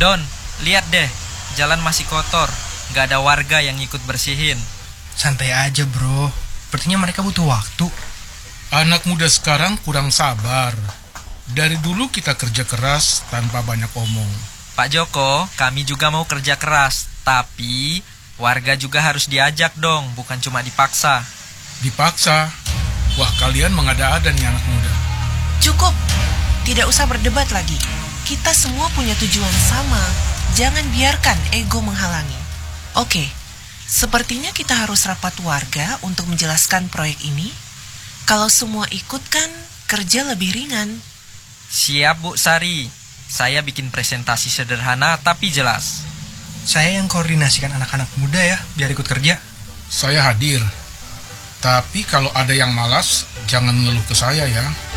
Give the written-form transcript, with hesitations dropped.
Don, lihat deh, jalan masih kotor. Gak ada warga yang ikut bersihin. Santai aja bro, sepertinya mereka butuh waktu. Anak muda sekarang kurang sabar. Dari dulu kita kerja keras tanpa banyak omong. Pak Joko, kami juga mau kerja keras. Tapi warga juga harus diajak dong, bukan cuma dipaksa. Dipaksa? Wah, kalian mengada-ada nih anak muda. Cukup, tidak usah berdebat lagi. Kita semua punya tujuan sama. Jangan biarkan ego menghalangi. Oke, sepertinya kita harus rapat warga untuk menjelaskan proyek ini. Kalau semua ikut kan kerja lebih ringan. Siap Bu Sari, saya bikin presentasi sederhana tapi jelas. Saya yang koordinasikan anak-anak muda ya, biar ikut kerja. Saya hadir. Tapi kalau ada yang malas, jangan ngeluh ke saya ya.